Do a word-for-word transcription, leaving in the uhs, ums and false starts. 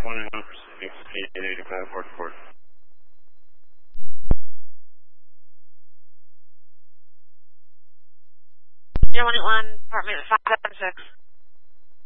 one, proceeding speed eighty-five, four four. zero one eight one, apartment five seven six.